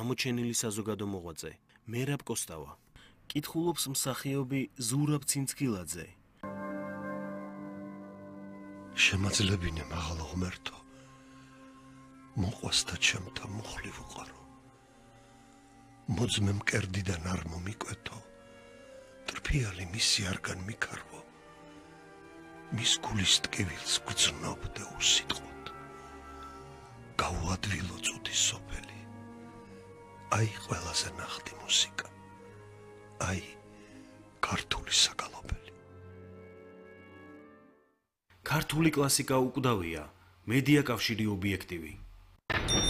გამოჩენილი საზოგადო მოღვაწე მერაბ კოსტავა. კითხულობს მსახიობი ზურაბ ცინცქილაძე. შემაძლებინე მაღალ ღმერთო, მოყვასთა ჩემთა მუხლი ვუყარო. მოძმე მკერდიდან არ მომიკვეთო, ტრფიალი მისი არგან მიქარვო. მის გულის ტკივილს გვძნობდე უსიტყვოდ. გაუადვილო წუთის სოფელი. აი ყველაზე ნახტი მუსიკა. აი ქართული საგალობელი. ქართული კლასიკა უკვდავია, მედია კავშირი ობიექტივი.